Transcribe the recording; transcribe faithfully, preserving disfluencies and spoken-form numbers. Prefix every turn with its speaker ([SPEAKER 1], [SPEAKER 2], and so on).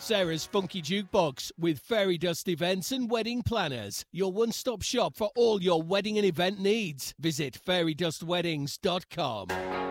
[SPEAKER 1] Sarah's Funky Jukebox with Fairy Dust Events and Wedding Planners. Your one-stop shop for all your wedding and event needs. Visit fairy dust weddings dot com.